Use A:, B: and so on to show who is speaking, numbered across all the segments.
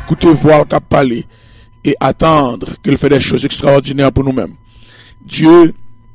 A: écouter, voir, qu'a parler et attendre qu'il fait des choses extraordinaires pour nous-mêmes. Dieu,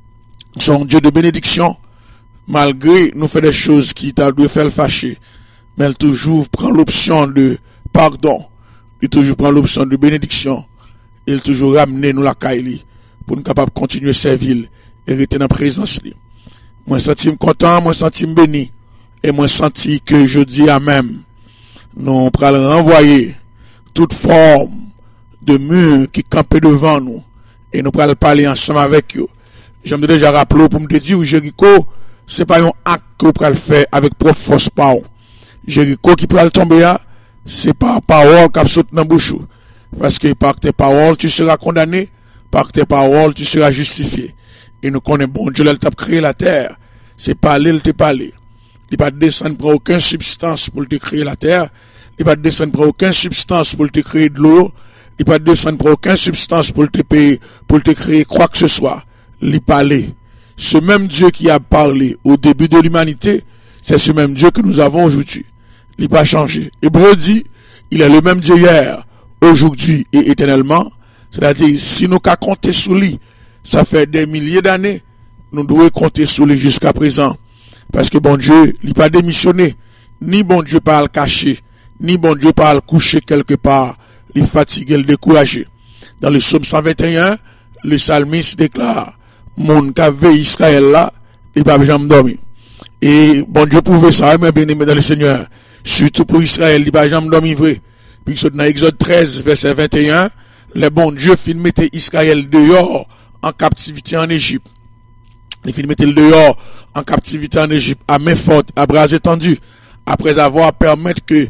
A: son Dieu de bénédiction, malgré nous fait des choses qui t'a dû faire le fâcher, mais elle toujours prend l'option de pardon, il toujours prend l'option de bénédiction, il toujours ramène nous la caille pour nous capables de continuer à servir et rester dans la présence. Moi, senti content, moi, senti béni, et moi, senti que je dis à même, nous allons renvoyer toute forme de mur qui campait devant nous, et nous allons parler ensemble avec eux. J'aime déjà rappeler pour me dire, Jéricho, c'est pas un acte que vous allez faire avec propre force par Jéricho qui peut tomber là, c'est par parole qui saute dans la bouche. Parce que par tes paroles, tu seras condamné, par tes paroles, tu seras justifié. Et nous connaissons bon Dieu, il t'a créé la terre. C'est parler, il t'a parlé. Il va descendre pour aucune substance pour te créer la terre. Il va descendre pour aucune substance pour te créer de l'eau. Il va descendre pour aucune substance pour te payer, pour te créer quoi que ce soit. Il parlait. Ce même Dieu qui a parlé au début de l'humanité, c'est ce même Dieu que nous avons aujourd'hui. Il n'a pas changé. Hébreu dit, il est le même Dieu hier, aujourd'hui et éternellement. C'est-à-dire, si nous qu'à compter sur lui, ça fait des milliers d'années, nous devons compter sur lui jusqu'à présent. Parce que bon Dieu, il n'a pas démissionné, ni bon Dieu pas le cacher, ni bon Dieu pas le coucher quelque part, il fatigué, le découragé. Dans le psaume 121, le psalmiste déclare, mon cave Israël là, il va jamais dormir. Et bon Dieu pouvait ça, mais bien aimé dans le Seigneur, surtout pour Israël, il va jamais dormir vrai. Puis dans Exode 13, verset 21, le bon Dieu fin mettre Israël dehors en captivité en Égypte. Il fin mettre le dehors en captivité en Égypte à main forte, à bras étendus, après avoir permis que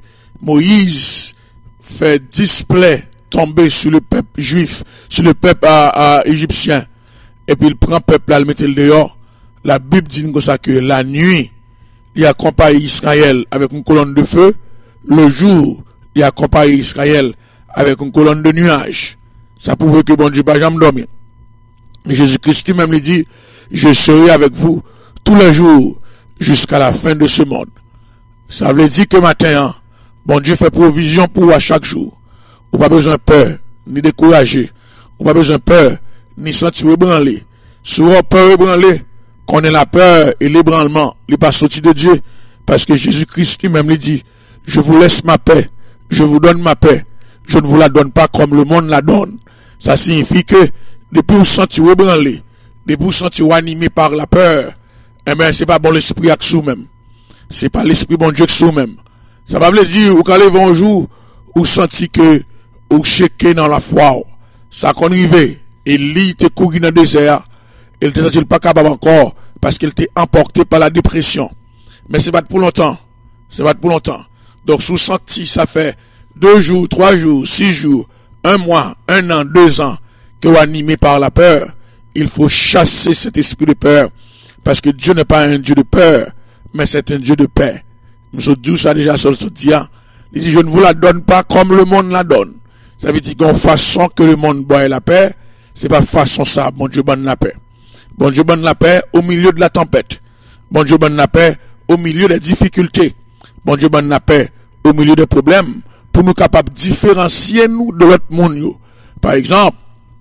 A: Moïse fait 10 plaies tomber sur le peuple juif, sur le peuple égyptien. Et puis il prend le peuple là, le met le dehors. La Bible dit comme ça que la nuit, il accompagne Israël avec une colonne de feu. Le jour, il accompagne Israël avec une colonne de nuages. Ça prouve que bon Dieu va jamais dormir. Mais Jésus-Christ lui-même lui dit, je serai avec vous tous les jours jusqu'à la fin de ce monde. Ça veut dire que matin, bon Dieu fait provision pour à chaque jour. On n'a pas besoin de peur, ni décourager. On n'a pas besoin de peur, ni sentir ébranler. Souvent peur ébranler, qu'on ait la peur et l'ébranlement, il n'est pas sorti de Dieu. Parce que Jésus-Christ lui-même lui dit, je vous laisse ma paix, je vous donne ma paix. Je ne vous la donne pas comme le monde la donne. Ça signifie que depuis vous sentez ébranler, depuis vous sentez animé par la peur, eh bien c'est pas bon l'esprit avec vous-même. C'est pas l'esprit bon Dieu que vous-même. Ça va vous dire, ou quand les vont jour, ou senti que, ou checker dans la foi, ça qu'on arrive, et lui te courir dans le désert, il te senti pas capable encore, parce qu'il était emporté par la dépression. Mais c'est pas pour longtemps. C'est pas pour longtemps. Donc, sous senti, ça fait 2 jours, 3 jours, 6 jours, 1 mois, 1 an, 2 ans, que vous animé par la peur. Il faut chasser cet esprit de peur. Parce que Dieu n'est pas un Dieu de peur, mais c'est un Dieu de paix. Nous dit ça déjà sur ce dia. Il dit, je ne vous la donne pas comme le monde la donne. Ça veut dire qu'en façon que le monde boit la paix, c'est pas façon ça, bon Dieu donne la paix. Bon Dieu donne la paix au milieu de la tempête. Bon Dieu donne la paix au milieu des difficultés. Bon Dieu donne la paix au milieu des problèmes pour nous capables de différencier nous de l'autre monde. Par exemple,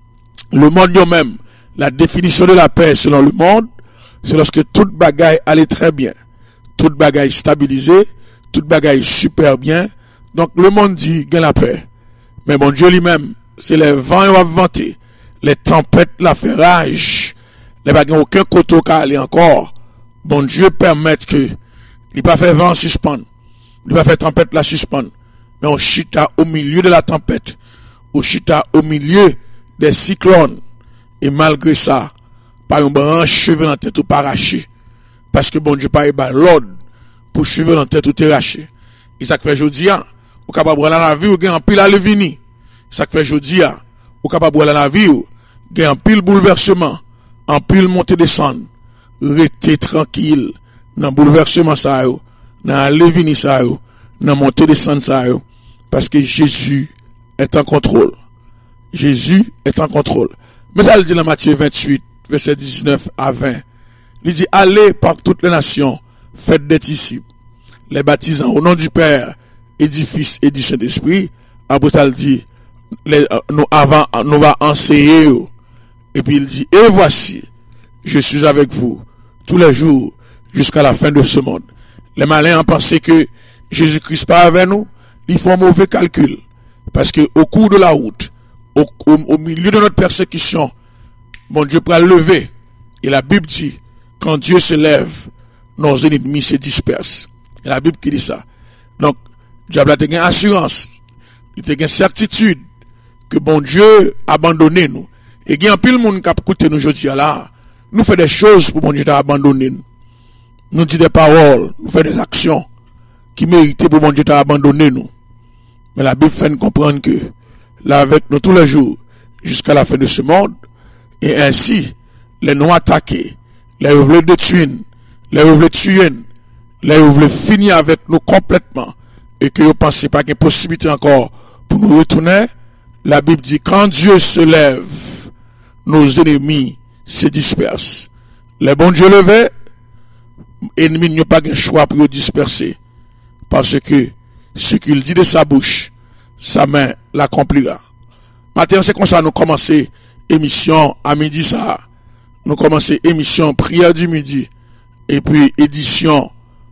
A: le monde même, la définition de la paix selon le monde, c'est lorsque toute bagaille allait très bien, toute bagaille stabilisée, toute bagaille super bien. Donc le monde dit gagne la paix. Mais bon Dieu lui-même, c'est les vents qui vont vanter, les tempêtes la fait rage, les bagailles aucun côté qui aller encore. Bon Dieu permet que il pas fait vent suspendre, il pas fait tempête la suspendre, mais on chita au milieu de la tempête, on chita au milieu des cyclones, et malgré ça, pas une branche cheveux dans la tête ou pas arraché, parce que bon Dieu pas eu l'ordre pour cheveux dans la tête ou t'arraché. Et ça fait jodi a, ou capable dans la vie ou gain en pile à levini. Ça fait jodi a, ou capable dans la vie ou gain en pile bouleversement, en pile montée descendre. Restez tranquille dans bouleversement ça yo, dans levini ça yo, dans montée descendre ça yo, parce que Jésus est en contrôle. Jésus est en contrôle. Mais ça le dit dans Matthieu 28, verset 19 à 20. Il dit, allez par toutes les nations, faites des disciples, les baptisant au nom du Père et du Fils et du Saint-Esprit, Après ça, il dit, nous va enseigner. Et puis il dit, et voici, je suis avec vous tous les jours jusqu'à la fin de ce monde. Les malins ont pensé que Jésus-Christ pas avec nous, ils font un mauvais calcul. Parce que au cours de la route, au milieu de notre persécution, mon Dieu peut lever. Et la Bible dit, quand Dieu se lève, nos ennemis se dispersent. Et la Bible qui dit ça. Donc, diable a une assurance, il a une certitude que bon Dieu a abandonné nous. Et il y a un pile monde qui a écouté nous aujourd'hui là. Nous faisons des choses pour bon Dieu t'abandonner nous. Nous disons des paroles, nous faisons des actions qui méritaient pour bon Dieu t'abandonner nous. Mais la Bible fait nous comprendre que là avec nous tous les jours jusqu'à la fin de ce monde, et ainsi les nous attaquer, les veulent détruire, les veulent tuer, les veulent finir avec nous complètement, et que vous pensez pas qu'il y a possibilité encore pour nous retourner. La Bible dit quand Dieu se lève, nos ennemis se dispersent. Les bons Dieu levés, ennemis n'ont pas de choix pour disperser, parce que ce qu'il dit de sa bouche, sa main l'accomplira. Maintenant, c'est comme ça nous commençons émission à midi ça. Nous commençons émission prière du midi et puis édition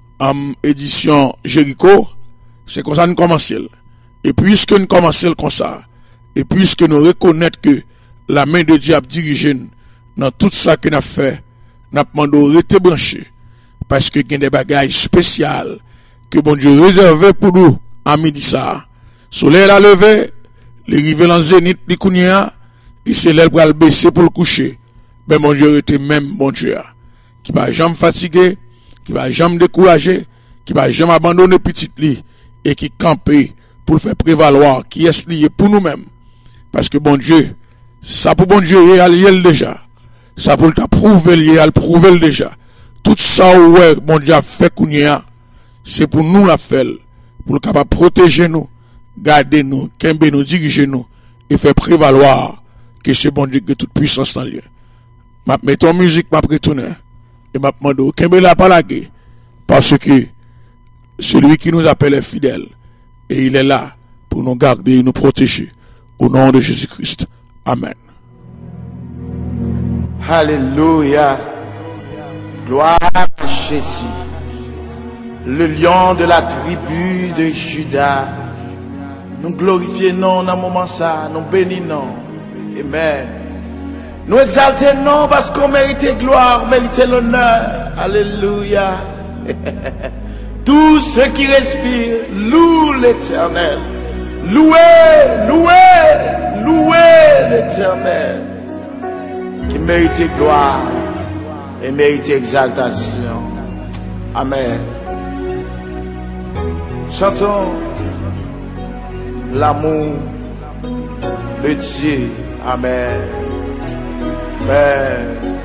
A: Jéricho. C'est comme ça nous commençons. Et puisque nous commençons comme ça, et puisque nous reconnaissons que la main de Dieu a dirigé dans tout ça que nous avons fait, nous avons demandé de rester branchés. Parce que il y a des bagages spéciales que bon Dieu réservé pour nous à midi ça. Soleil a levé, les rives dans zénith, les kounia, et c'est l'aile pour le baisser pour le coucher. Mais mon Dieu était même bon Dieu, qui va jamais fatiguer, qui va jamais décourager, qui va jamais abandonner petit lit, et qui campe pour le faire prévaloir, qui est lié pour nous-mêmes. Parce que bon Dieu, ça pour bon Dieu, il est déjà. Ça pour t'approuver, il a prouvé déjà. Tout ça, ouais, bon Dieu a fait kounia, c'est pour nous la faire, pour le capable protéger nous, garder nous, kembe nous, diriger nous, et faire prévaloir que c'est bon Dieu que toute puissance en lieu. Ma mettons musique, ma retourner, et ma demande, kembe la pas la guerre, parce que celui qui nous appelle est fidèle, et il est là pour nous garder et nous protéger, au nom de Jésus-Christ. Amen.
B: Alléluia. Gloire à Jésus. Le lion de la tribu de Juda. Nous glorifions dans le moment ça, nous bénissons. Amen. Nous exaltons parce qu'on mérite gloire, mérite l'honneur. Alléluia. Tous ceux qui respirent, louent l'Éternel. Louez, louez, louez l'Éternel. Qui mérite gloire et mérite exaltation. Amen. Chantons l'amour de Dieu. Amen. Amen.